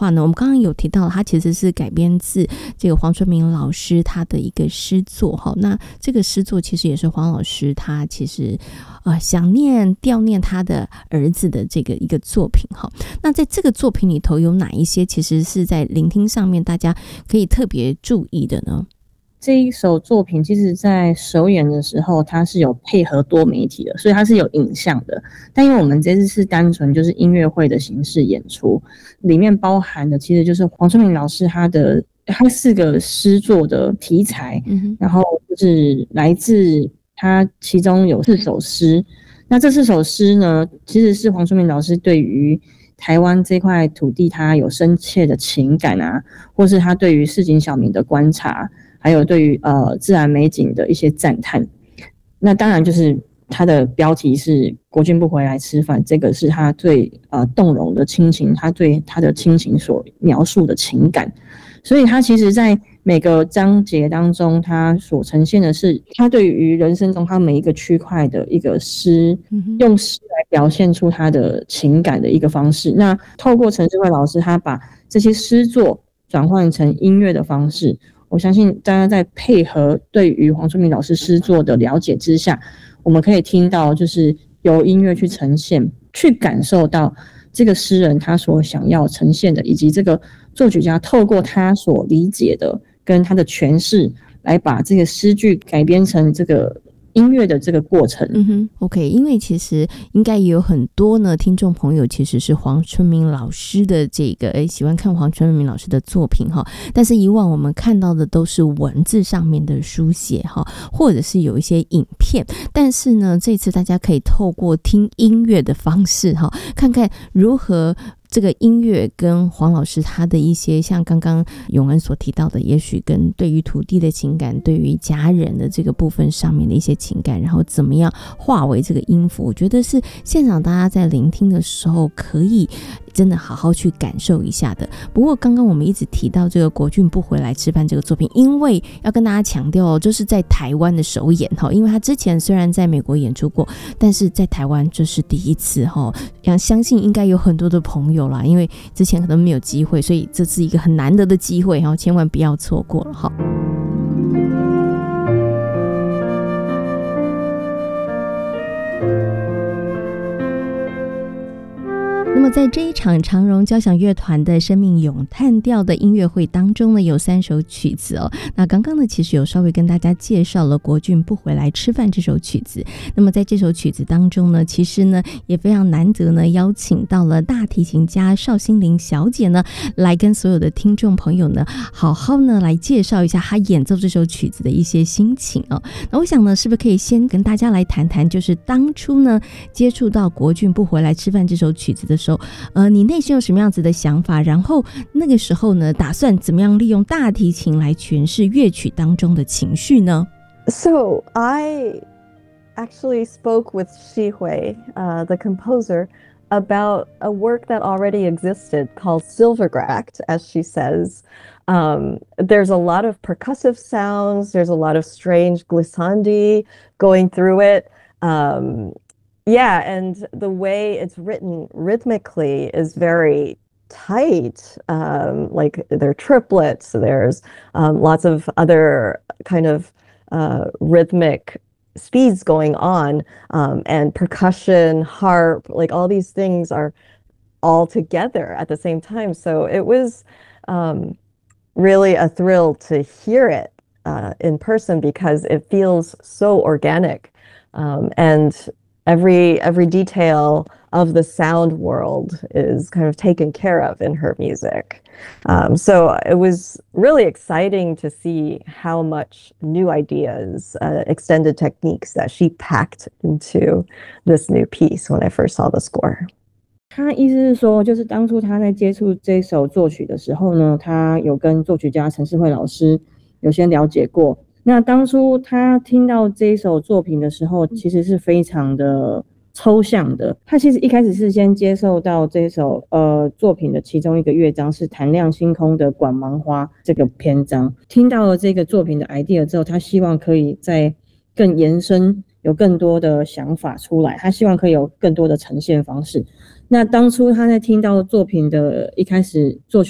话呢，我们刚刚有提到它其实是改编自这个黄春明老师他的一个诗作。那这个诗作其实也是黄老师他其实想念悼念他的儿子的这个一个作品。那在这个作品里头有哪一些其实是在聆听上面大家可以特别注意的呢？ 这一首作品其实在首演的时候它是有配合多媒体的，所以它是有影像的，但因为我们这次是单纯就是音乐会的形式演出，里面包含的其实就是黄春明老师他4个诗作的题材，然后就是来自他其中有4首诗。那这4首诗呢，其实是黄春明老师对于台湾这块土地他有深切的情感啊，或是他对于市井小民的观察，还有对于自然美景的一些赞叹。那当然就是他的标题是国军不回来吃饭，这个是他最动容的亲情，他对他的亲情所描述的情感。所以他其实在每个章节当中，他所呈现的是他对于人生中他每一个区块的一个诗，用诗来表现出他的情感的一个方式。那透过陈世慧老师他把这些诗作转换成音乐的方式，我相信大家在配合对于黄春明老师诗作的了解之下，我们可以听到就是由音乐去呈现，去感受到这个诗人他所想要呈现的，以及这个作曲家透过他所理解的跟他的诠释来把这个诗句改编成这个音乐的这个过程。 OK， 因为其实应该也有很多呢听众朋友其实是黄春明老师的这个喜欢看黄春明老师的作品但是以往我们看到的都是文字上面的书写或者是有一些影片，但是呢这次大家可以透过听音乐的方式看看如何这个音乐跟黄老师他的一些像刚刚永恩所提到的，也许跟对于土地的情感，对于家人的这个部分上面的一些情感，然后怎么样化为这个音符，我觉得是现场大家在聆听的时候可以真的好好去感受一下的。不过刚刚我们一直提到这个国军不回来吃饭这个作品，因为要跟大家强调就是在台湾的首演因为他之前虽然在美国演出过，但是在台湾这是第一次相信应该有很多的朋友啦，因为之前可能没有机会，所以这是一个很难得的机会千万不要错过了那么在这一场长荣交响乐团的生命咏叹调的音乐会当中呢，有3首曲子那刚刚呢其实有稍微跟大家介绍了国军不回来吃饭这首曲子。那么在这首曲子当中呢，其实呢也非常难得呢邀请到了大提琴家邵心玲小姐呢来跟所有的听众朋友呢好好呢来介绍一下她演奏这首曲子的一些心情那我想呢是不是可以先跟大家来谈谈，就是当初呢接触到国军不回来吃饭这首曲子的时候你内心有什么样子的想法，然后那个时候呢打算怎么样利用大提琴来诠释乐曲当中的情绪呢？ So I actually spoke with Shi Hui, the composer, about a work that already existed called Silvergracht, as she says. There's a lot of percussive sounds, there's a lot of strange glissandi going through it. Yeah, and the way it's written rhythmically is very tight. Like there are triplets, there's lots of other kind of rhythmic speeds going on, and percussion, harp, like all these things are all together at the same time. So it was really a thrill to hear it in person because it feels so organic, and every detail of the sound world is kind of taken care of in her music. So it was really exciting to see how much new ideas, extended techniques that she packed into this new piece when I first saw the score. 他意思是说，就是当初他在接触这首作曲的时候呢，他有跟作曲家陈世慧老师有先了解过。那当初他听到这一首作品的时候，其实是非常的抽象的。他其实一开始是先接受到这首作品的其中一个乐章是弹亮星空的管芒花这个篇章，听到了这个作品的 idea 之后，他希望可以再更延伸，有更多的想法出来，他希望可以有更多的呈现方式。那当初他在听到作品的一开始作曲